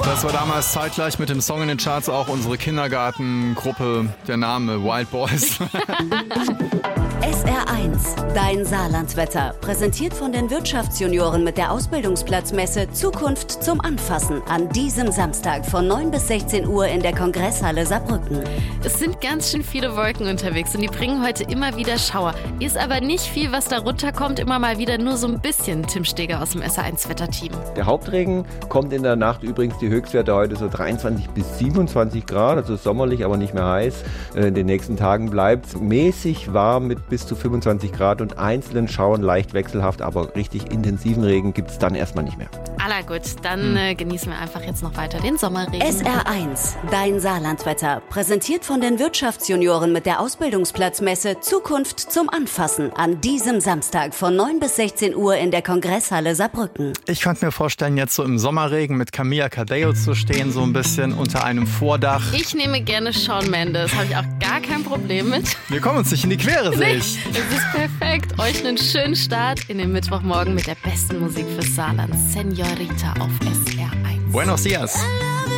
Das war damals zeitgleich mit dem Song in den Charts auch unsere Kindergartengruppe, der Name Wild Boys. SR1, dein Saarlandswetter. Präsentiert von den Wirtschaftsjunioren mit der Ausbildungsplatzmesse Zukunft zum Anfassen. An diesem Samstag von 9 bis 16 Uhr in der Kongresshalle Saarbrücken. Es sind ganz schön viele Wolken unterwegs und die bringen heute immer wieder Schauer. Ist aber nicht viel, was da runterkommt, immer mal wieder nur so ein bisschen. Tim Steger aus dem SR1-Wetterteam. Der Hauptregen kommt in der Nacht übrigens, die Höchstwerte heute so 23 bis 27 Grad, also sommerlich, aber nicht mehr heiß. In den nächsten Tagen bleibt es mäßig warm mit bis zu 25 Grad und einzelnen Schauern leicht wechselhaft, aber richtig intensiven Regen gibt es dann erstmal nicht mehr. Alla gut, dann genießen wir einfach jetzt noch weiter den Sommerregen. SR1, dein Saarlandswetter. Präsentiert von den Wirtschaftsjunioren mit der Ausbildungsplatzmesse Zukunft zum Anfassen. An diesem Samstag von 9 bis 16 Uhr in der Kongresshalle Saarbrücken. Ich könnte mir vorstellen, jetzt so im Sommerregen mit Camila Cabello zu stehen, so ein bisschen unter einem Vordach. Ich nehme gerne Shawn Mendes, habe ich auch gar kein Problem mit. Wir kommen uns nicht in die Quere, sehe ich. Es ist perfekt. Euch einen schönen Start in den Mittwochmorgen mit der besten Musik fürs Saarland. Senorita auf SR1. Buenos dias.